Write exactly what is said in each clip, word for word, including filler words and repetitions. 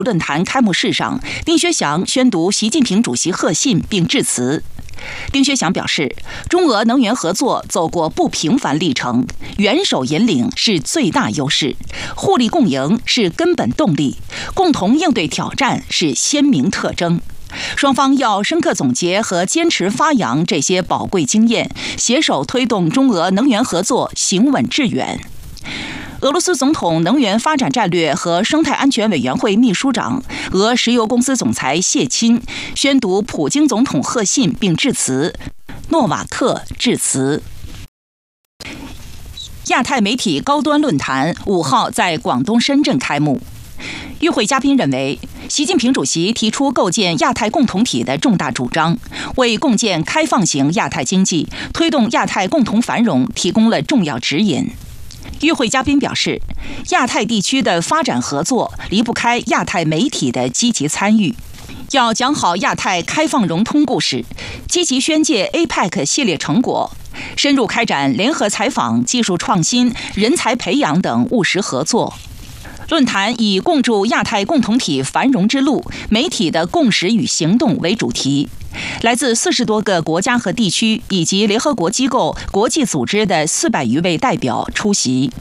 论坛开幕式上，丁薛祥宣读习近平主席贺信并致辞。丁薛祥表示，中俄能源合作走过不平凡历程，元首引领是最大优势，互利共赢是根本动力，共同应对挑战是鲜明特征。双方要深刻总结和坚持发扬这些宝贵经验，携手推动中俄能源合作行稳致远。俄罗斯总统能源发展战略和生态安全委员会秘书长、俄石油公司总裁谢钦宣读普京总统贺信并致辞。诺瓦克致辞。亚太媒体高端论坛五号在广东深圳开幕。与会嘉宾认为，习近平主席提出构建亚太共同体的重大主张，为共建开放型亚太经济、推动亚太共同繁荣提供了重要指引。与会嘉宾表示，亚太地区的发展合作离不开亚太媒体的积极参与，要讲好亚太开放融通故事，积极宣介 A P E C 系列成果，深入开展联合采访、技术创新、人才培养等务实合作。论坛以共筑亚太共同体繁荣之路，媒体的共识与行动为主题。来自四十多个国家和地区以及联合国机构、国际组织的四百余位代表出席。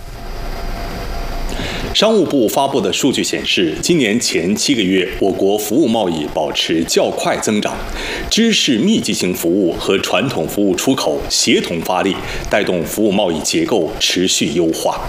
商务部发布的数据显示，今年前七个月，我国服务贸易保持较快增长，知识密集型服务和传统服务出口协同发力，带动服务贸易结构持续优化。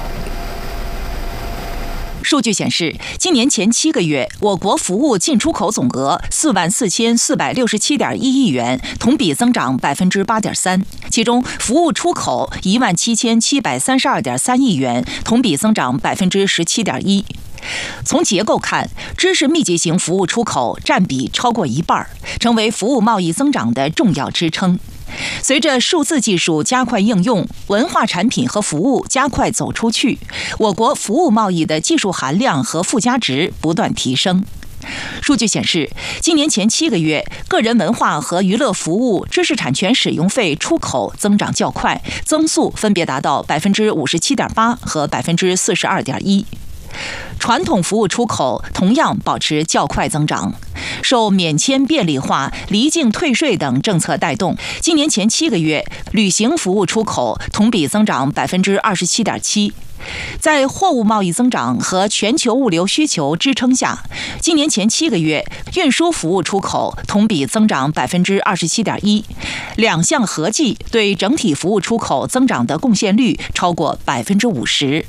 数据显示，今年前七个月，我国服务进出口总额四万四千四百六十七点一亿元，同比增长百分之八点三。其中，服务出口一万七千七百三十二点三亿元，同比增长百分之十七点一。从结构看，知识密集型服务出口占比超过一半，成为服务贸易增长的重要支撑。随着数字技术加快应用，文化产品和服务加快走出去，我国服务贸易的技术含量和附加值不断提升。数据显示，今年前七个月，个人文化和娱乐服务知识产权使用费出口增长较快，增速分别达到百分之五十七点八和百分之四十二点一。传统服务出口同样保持较快增长，受免签便利化、离境退税等政策带动，今年前七个月，旅行服务出口同比增长百分之二十七点七。在货物贸易增长和全球物流需求支撑下，今年前七个月，运输服务出口同比增长百分之二十七点一，两项合计对整体服务出口增长的贡献率超过百分之五十。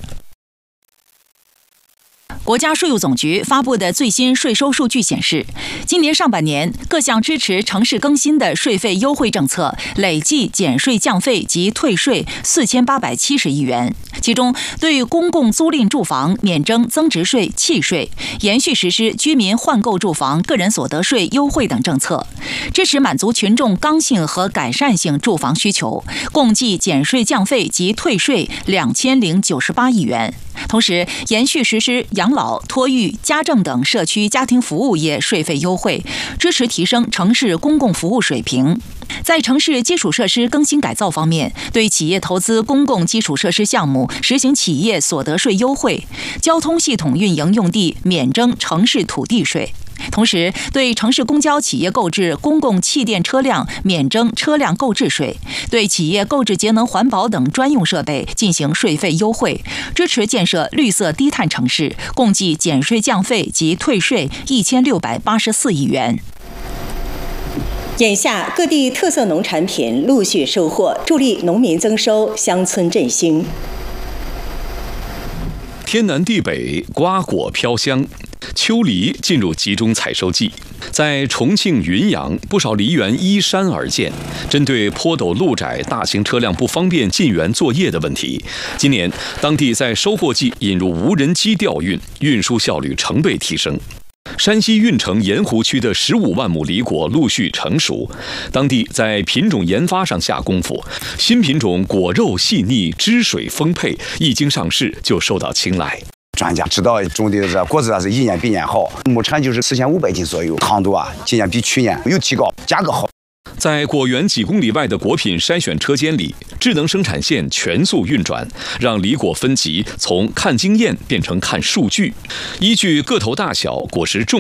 国家税务总局发布的最新税收数据显示，今年上半年各项支持城市更新的税费优惠政策累计减税降费及退税四千八百七十亿元，其中对公共租赁住房免征增值税、契税，延续实施居民换购住房个人所得税优惠等政策，支持满足群众刚性和改善性住房需求，共计减税降费及退税两千零九十八亿元。同时，延续实施养老、托育、家政等社区家庭服务业税费优惠，支持提升城市公共服务水平。在城市基础设施更新改造方面，对企业投资公共基础设施项目实行企业所得税优惠，交通系统运营用地免征城市土地税。同时，对城市公交企业购置公共气电车辆免征车辆购置税，对企业购置节能环保等专用设备进行税费优惠，支持建设绿色低碳城市，共计减税降费及退税一千六百八十四亿元。 眼下，各地特色农产品陆续收获，助力农民增收，乡村振兴。 天南地北，瓜果飘香，秋梨进入集中采收季。在重庆云阳，不少梨园依山而建。针对坡陡路窄、大型车辆不方便进园作业的问题，今年当地在收获季引入无人机调运，运输效率成倍提升。山西运城盐湖区的十五万亩梨果陆续成熟，当地在品种研发上下功夫，新品种果肉细腻、汁水丰沛，一经上市就受到青睐。 专家知道种的这果子啊是一年比一年好，亩产就是四千五百斤左右，糖度啊今年比去年有提高，价格好。 在果园几公里外的果品筛选车间里，智能生产线全速运转，让梨果分级从看经验变成看数据，依据个头大小、果实重